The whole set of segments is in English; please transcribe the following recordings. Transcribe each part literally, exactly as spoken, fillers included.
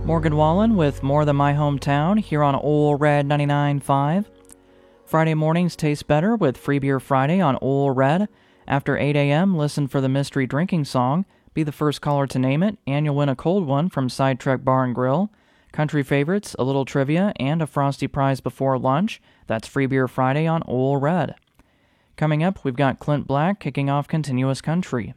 Morgan Wallen with More Than My Hometown here on Ole Red ninety-nine point five. Friday mornings taste better with Free Beer Friday on Ole Red. After eight a.m., listen for the mystery drinking song. Be the first caller to name it, and you'll win a cold one from Sidetrack Bar and Grill. Country favorites, a little trivia, and a frosty prize before lunch. That's Free Beer Friday on Ole Red. Coming up, we've got Clint Black kicking off Continuous Country.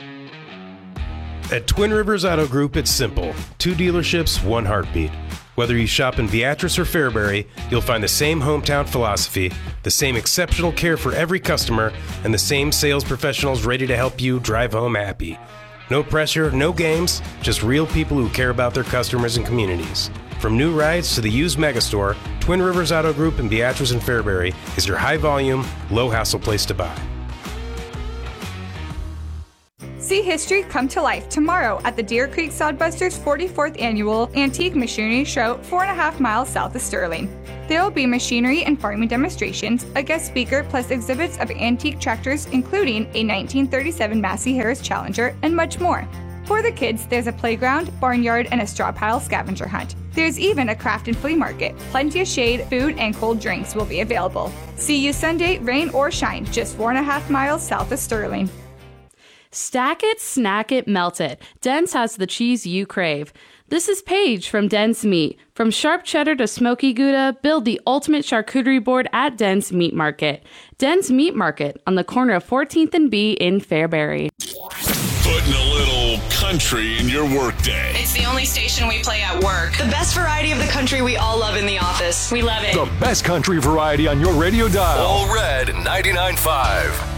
At Twin Rivers Auto Group, it's simple. Two dealerships, one heartbeat. Whether you shop in Beatrice or Fairbury, you'll find the same hometown philosophy, the same exceptional care for every customer, and the same sales professionals ready to help you drive home happy. No pressure, no games, just real people who care about their customers and communities. From new rides to the used megastore, Twin Rivers Auto Group in Beatrice and Fairbury is your high-volume, low-hassle place to buy. See history come to life tomorrow at the Deer Creek Sodbusters forty-fourth Annual Antique Machinery Show, four and a half miles south of Sterling. There will be machinery and farming demonstrations, a guest speaker, plus exhibits of antique tractors, including a nineteen thirty-seven Massey Harris Challenger, and much more. For the kids, there's a playground, barnyard, and a straw pile scavenger hunt. There's even a craft and flea market. Plenty of shade, food, and cold drinks will be available. See you Sunday, rain or shine, just four and a half miles south of Sterling. Stack it, snack it, melt it. Den's has the cheese you crave. This is Paige from Den's Meat. From sharp cheddar to smoky Gouda, build the ultimate charcuterie board at Den's Meat Market. Den's Meat Market on the corner of fourteenth and B in Fairbury. Putting a little country in your workday. It's the only station we play at work. The best variety of the country we all love in the office. We love it. The best country variety on your radio dial. All Red ninety-nine point five.